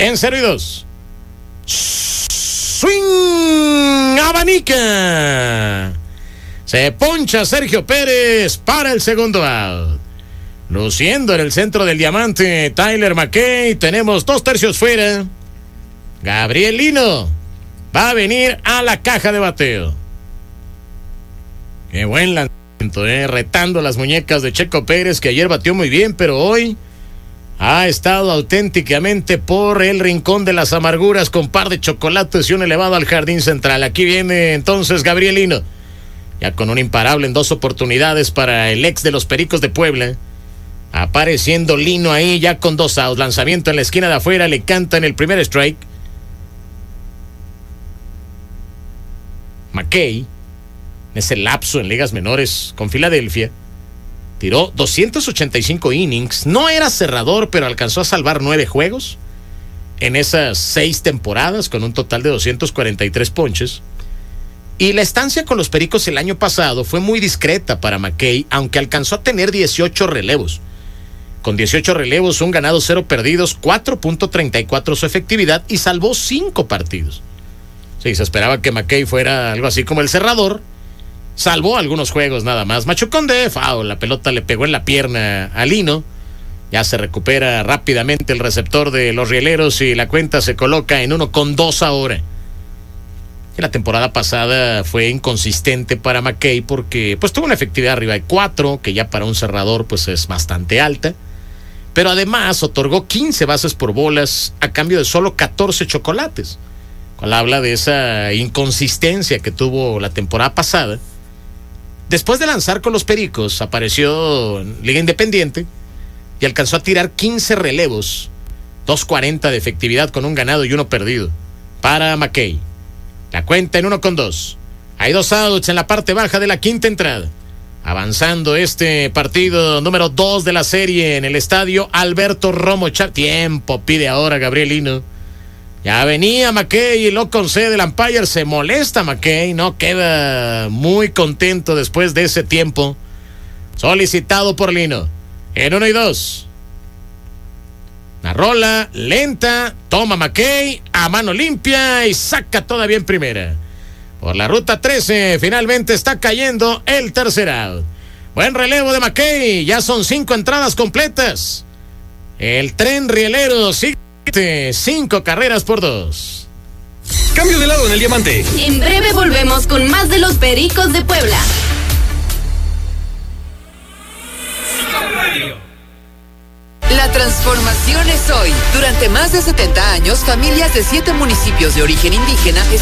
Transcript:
En 0-2. Swing. Abanica. Se poncha Sergio Pérez para el segundo out. Luciendo en el centro del diamante Tyler McKay. Tenemos 2 tercios fuera. Gabriel Lino va a venir a la caja de bateo. Qué buen lanzamiento, retando las muñecas de Checo Pérez, que ayer batió muy bien, pero hoy ha estado auténticamente por el rincón de las amarguras, con par de chocolates y un elevado al jardín central. Aquí viene entonces Gabriel Lino, ya con un imparable en 2 oportunidades para el ex de los Pericos de Puebla. Apareciendo Lino ahí ya con 2 outs. Lanzamiento en la esquina de afuera, le canta en el primer strike. McKay, en ese lapso en ligas menores con Filadelfia, tiró 285 innings. No era cerrador, pero alcanzó a salvar 9 juegos en esas 6 temporadas, con un total de 243 ponches. Y la estancia con los Pericos el año pasado fue muy discreta para McKay, aunque alcanzó a tener 18 relevos. Con 18 relevos, 1 ganado, 0 perdidos, 4.34 su efectividad, y salvó 5 partidos. Sí, se esperaba que McKay fuera algo así como el cerrador. Salvó algunos juegos nada más. Machucón de foul, la pelota le pegó en la pierna a Lino. Ya se recupera rápidamente el receptor de los Rieleros y la cuenta se coloca en 1-2 ahora. Y la temporada pasada fue inconsistente para McKay porque pues tuvo una efectividad arriba de 4, que ya para un cerrador pues es bastante alta. Pero además otorgó 15 bases por bolas a cambio de solo 14 chocolates. Cual habla de esa inconsistencia que tuvo la temporada pasada. Después de lanzar con los Pericos, apareció en Liga Independiente y alcanzó a tirar 15 relevos, 2.40 de efectividad con 1 ganado y 1 perdido para McKay. La cuenta en 1-2. Hay 2 outs en la parte baja de la quinta entrada. Avanzando este partido número 2 de la serie en el estadio Alberto Romo Chávez. Tiempo pide ahora Gabriel Lino. Ya venía McKay y lo concede el umpire. Se molesta McKay, no queda muy contento después de ese tiempo solicitado por Lino. En 1-2. Una rola lenta, toma McKay a mano limpia y saca todavía en primera. Por la ruta 13, finalmente está cayendo el tercer out. Buen relevo de McKay, ya son 5 entradas completas. El tren rielero sigue 5 carreras por 2. Cambio de lado en el diamante. En breve volvemos con más de los Pericos de Puebla. La transformación es hoy. Durante más de 70 años, familias de 7 municipios de origen indígena